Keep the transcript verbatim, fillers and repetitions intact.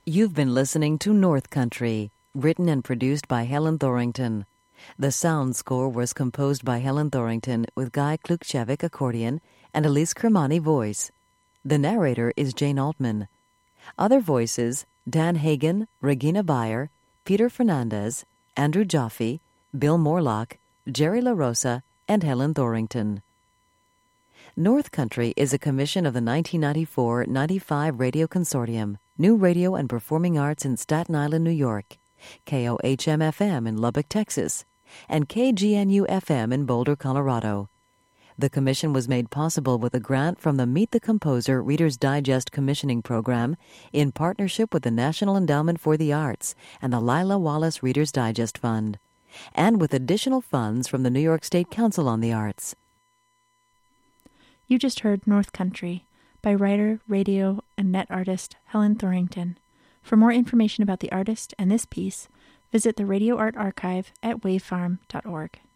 You've been listening to North Country, written and produced by Helen Thorington. The sound score was composed by Helen Thorington with Guy Klukchevik accordion and Elise Kermani voice. The narrator is Jane Altman. Other voices, Dan Hagen, Regina Beyer, Peter Fernandez, Andrew Jaffe, Bill Morlock, Jerry LaRosa, and Helen Thorington. North Country is a commission of the nineteen ninety-four ninety-five Radio Consortium, New Radio and Performing Arts in Staten Island, New York, K O H M F M in Lubbock, Texas, and K G N U F M in Boulder, Colorado. The commission was made possible with a grant from the Meet the Composer Reader's Digest Commissioning Program in partnership with the National Endowment for the Arts and the Lila Wallace Reader's Digest Fund, and with additional funds from the New York State Council on the Arts. You just heard North Country by writer, radio, and net artist Helen Thorington. For more information about the artist and this piece, visit the Radio Art Archive at wavefarm dot org.